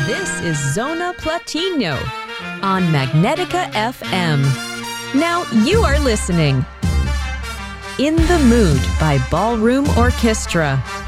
This is Zona Platino on Magnetica FM. Now you are listening. In the Mood by Ballroom Orchestra.